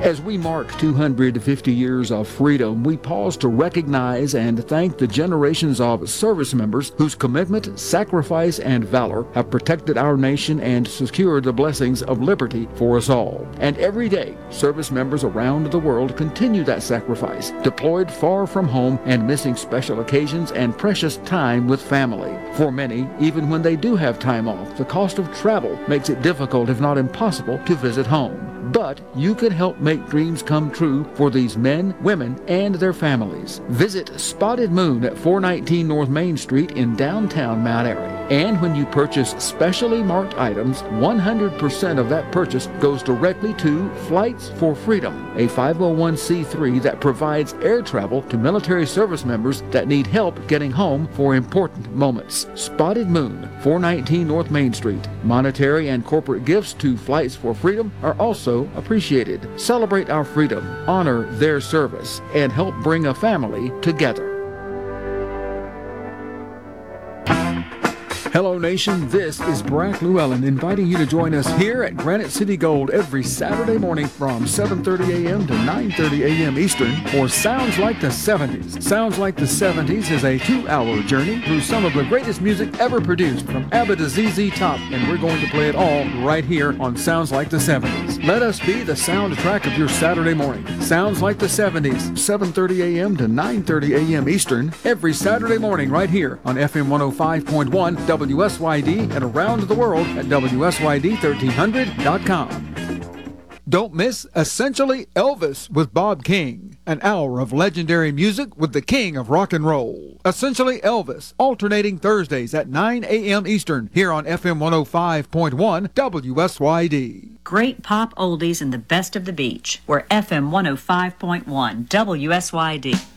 As we mark 250 years of freedom, we pause to recognize and thank the generations of service members whose commitment, sacrifice, and valor have protected our nation and secured the blessings of liberty for us all. And every day, service members around the world continue that sacrifice, deployed far from home and missing special occasions and precious time with family. For many, even when they do have time off, the cost of travel makes it difficult, if not impossible, to visit home. But you can help make dreams come true for these men, women, and their families. Visit Spotted Moon at 419 North Main Street in downtown Mount Airy. And when you purchase specially marked items, 100% of that purchase goes directly to Flights for Freedom, a 501c3 that provides air travel to military service members that need help getting home for important moments. Spotted Moon, 419 North Main Street. Monetary and corporate gifts to Flights for Freedom are also appreciated. Celebrate our freedom, honor their service, and help bring a family together. Hello Nation, this is Brack Llewellyn inviting you to join us here at Granite City Gold every Saturday morning from 7:30 a.m. to 9:30 a.m. Eastern for Sounds Like the 70s. Sounds Like the 70s is a 2-hour journey through some of the greatest music ever produced from ABBA to ZZ Top, and we're going to play it all right here on Sounds Like the 70s. Let us be the soundtrack of your Saturday morning. Sounds Like the 70s, 7:30 a.m. to 9:30 a.m. Eastern every Saturday morning right here on FM 105.1 WSYD and around the world at WSYD1300.com. Don't miss Essentially Elvis with Bob King, an hour of legendary music with the king of rock and roll. Essentially Elvis, alternating Thursdays at 9 a.m. Eastern here on FM 105.1 WSYD. Great pop oldies and the best of the beach. We're FM 105.1 WSYD.